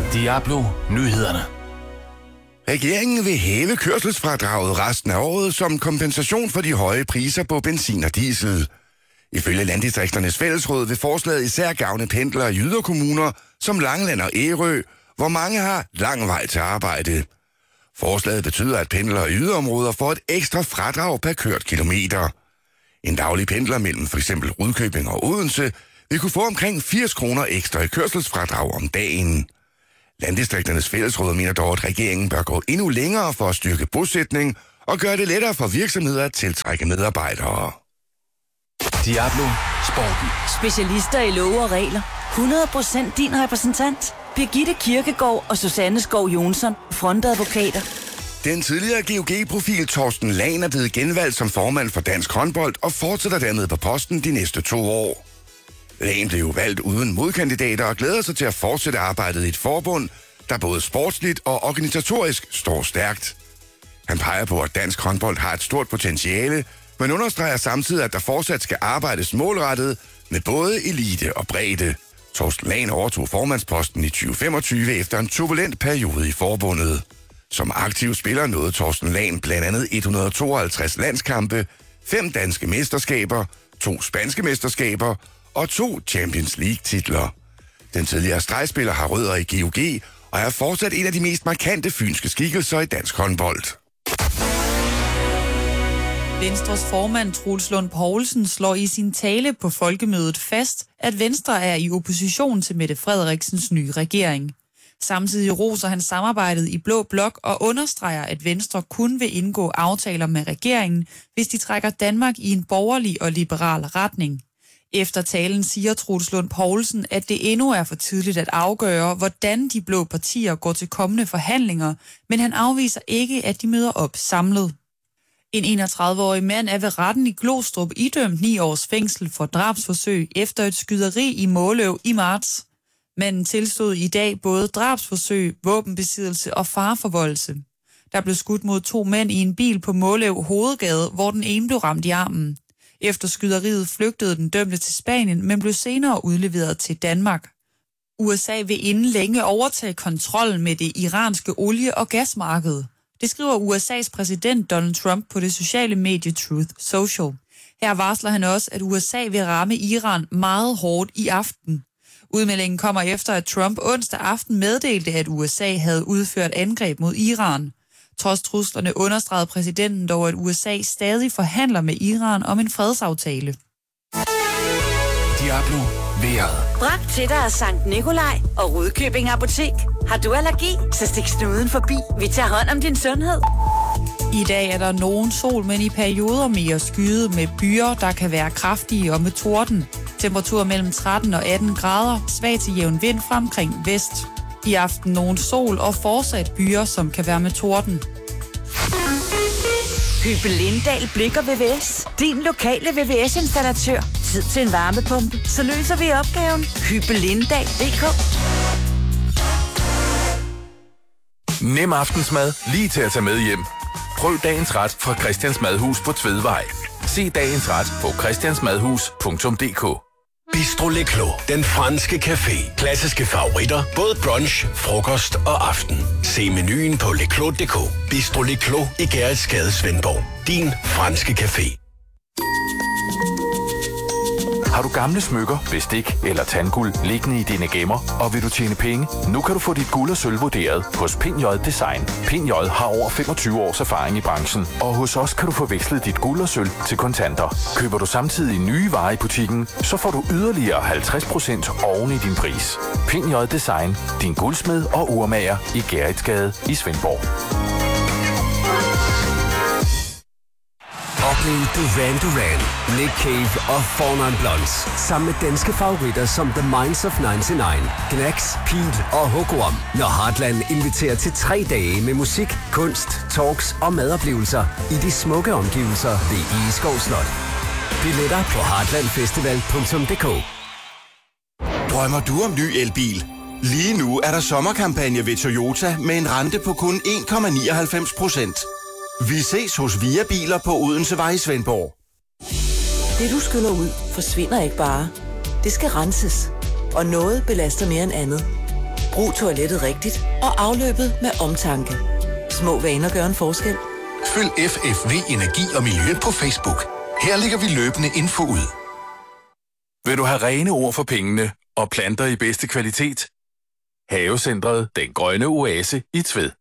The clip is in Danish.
Diablo Nyhederne. Regeringen vil hæve kørselsfradraget resten af året som kompensation for de høje priser på benzin og diesel. Ifølge Landdistrikternes Fællesråd vil forslaget især gavne pendlere i yderkommuner som Langeland og Ærø, hvor mange har lang vej til arbejde. Forslaget betyder, at pendlere i yderområder får et ekstra fradrag per kørt kilometer. En daglig pendler mellem f.eks. Rudkøbing og Odense vil kunne få omkring 80 kroner ekstra i kørselsfradrag om dagen. Landdistrikternes Fællesråd mener dog, at regeringen bør gå endnu længere for at styrke bosætning og gøre det lettere for virksomheder at tiltrække medarbejdere. Diablo Sporten. Specialister i love og regler. 100% din repræsentant. Birgitte Kirkegaard og Susanne Skov Jonsson, frontadvokater. Den tidligere GOG-profil Torsten Lahn er blevet genvalgt som formand for Dansk Håndbold og fortsætter dermed på posten de næste 2 år. Lahn blev valgt uden modkandidater og glæder sig til at fortsætte arbejdet i et forbund, der både sportsligt og organisatorisk står stærkt. Han peger på, at dansk håndbold har et stort potentiale, men understreger samtidig, at der fortsat skal arbejdes målrettet med både elite og bredde. Torsten Lahn overtog formandsposten i 2025 efter en turbulent periode i forbundet. Som aktiv spiller nåede Torsten Lahn blandt andet 152 landskampe, 5 danske mesterskaber, 2 spanske mesterskaber og 2 Champions League-titler. Den tidligere stregspiller har rødder i GOG og er fortsat en af de mest markante fynske skikkelser i dansk håndbold. Venstres formand Troels Lund Poulsen slår i sin tale på folkemødet fast, at Venstre er i opposition til Mette Frederiksens nye regering. Samtidig roser han samarbejdet i Blå Blok og understreger, at Venstre kun vil indgå aftaler med regeringen, hvis de trækker Danmark i en borgerlig og liberal retning. Efter talen siger Troels Lund Poulsen, at det endnu er for tidligt at afgøre, hvordan de blå partier går til kommende forhandlinger, men han afviser ikke, at de møder op samlet. En 31-årig mand er ved retten i Glostrup idømt 9 års fængsel for drabsforsøg efter et skyderi i Måløv i marts. Manden tilstod i dag både drabsforsøg, våbenbesiddelse og fareforvoldelse. Der blev skudt mod 2 mænd i en bil på Måløv Hovedgade, hvor den ene blev ramt i armen. Efter skyderiet flygtede den dømte til Spanien, men blev senere udleveret til Danmark. USA vil inden længe overtage kontrollen med det iranske olie- og gasmarked. Det skriver USA's præsident Donald Trump på det sociale medie Truth Social. Her varsler han også, at USA vil ramme Iran meget hårdt i aften. Udmeldingen kommer efter, at Trump onsdag aften meddelte, at USA havde udført angreb mod Iran. Trods truslerne understregede præsidenten dog, at USA stadig forhandler med Iran om en fredsaftale. Diablo Vejret. Bragt til dig af Sankt Nikolaj og Rudkøbing Apotek. Har du allergi, så stik snuden forbi. Vi tager hånd om din sundhed. I dag er der nogen sol, men i perioder mere skyet med byer, der kan være kraftige og med torden. Temperatur mellem 13 og 18 grader, svag til jævn vind fra omkring vest. I aften nogen sol og fortsat byer, som kan være med torden. Hyppe Lindahl Blikker VVS. Din lokale VVS-installatør. Tid til en varmepumpe, så løser vi opgaven. Hyppe Lindahl.dk. Nem aftensmad lige til at tage med hjem. Prøv dagens ret fra Christians Madhus på Tvedvej. Se dagens ret på christiansmadhus.dk. Bistro Le Clos, den franske café. Klassiske favoritter, både brunch, frokost og aften. Se menuen på leclos.dk. Bistro Le Clos i Gerritsgade, Svendborg. Din franske café. Har du gamle smykker, bestik eller tandguld liggende i dine gemmer, og vil du tjene penge? Nu kan du få dit guld og sølv vurderet hos Pind J Design. Pind J har over 25 års erfaring i branchen, og hos os kan du få vekslet dit guld og sølv til kontanter. Køber du samtidig nye varer i butikken, så får du yderligere 50% oven i din pris. Pind J Design, din guldsmed og urmager i Gerritsgade i Svendborg. Oplev Duran, Nick Cave og Four Non Blondes sammen med danske favoritter som The Minds of 99, Gnax, Pete og Hugoam, når Heartland inviterer til 3 dage med musik, kunst, talks og madoplevelser i de smukke omgivelser ved Egeskov Slot. Billetter på heartlandfestival.dk. Drømmer du om ny elbil? Lige nu er der sommerkampagne ved Toyota med en rente på kun 1,99%. Vi ses hos Via Biler på Odensevej i Svendborg. Det du skyller ud, forsvinder ikke bare. Det skal renses. Og noget belaster mere end andet. Brug toilettet rigtigt og afløbet med omtanke. Små vaner gør en forskel. Følg FFV Energi og Miljø på Facebook. Her lægger vi løbende info ud. Vil du have rene ord for pengene og planter i bedste kvalitet? Havecentret Den Grønne Oase i Tved.